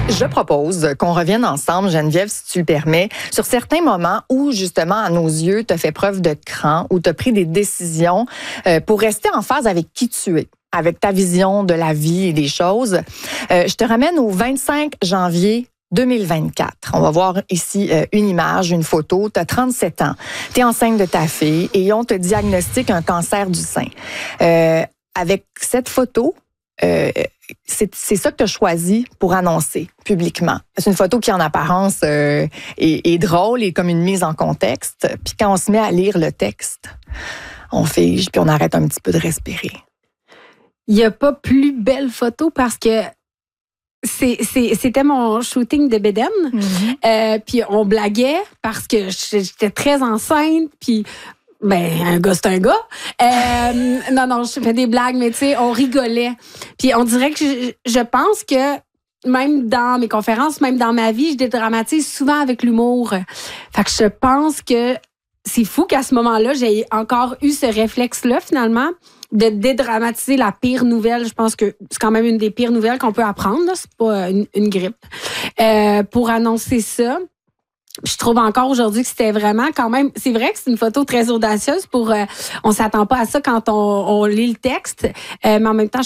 Je propose qu'on revienne ensemble, Geneviève, si tu le permets, sur certains moments où, justement, à nos yeux, tu as fait preuve de cran, où tu as pris des décisions pour rester en phase avec qui tu es, avec ta vision de la vie et des choses. Je te ramène au 25 janvier 2024. On va voir ici une image, une photo. Tu as 37 ans. Tu es enceinte de ta fille et on te diagnostique un cancer du sein. Avec cette photo, c'est ça que tu as choisi pour annoncer publiquement. C'est une photo qui, en apparence, est drôle et comme une mise en contexte. Puis quand on se met à lire le texte, on fige puis on arrête un petit peu de respirer. Il n'y a pas plus belle photo parce que c'était mon shooting de bédaine. Mm-hmm. Puis on blaguait parce que j'étais très enceinte. Puis un gars, c'est un gars. Non, je fais des blagues, mais tu sais, on rigolait. Puis on dirait que je pense que même dans mes conférences, même dans ma vie, je dédramatise souvent avec l'humour. Fait que je pense que c'est fou qu'à ce moment-là, j'ai encore eu ce réflexe-là, finalement, de dédramatiser la pire nouvelle. Je pense que c'est quand même une des pires nouvelles qu'on peut apprendre, là. C'est pas une grippe. Pour annoncer ça. Je trouve encore aujourd'hui que c'était vraiment quand même... C'est vrai que c'est une photo très audacieuse pour... on s'attend pas à ça quand on lit le texte, mais en même temps,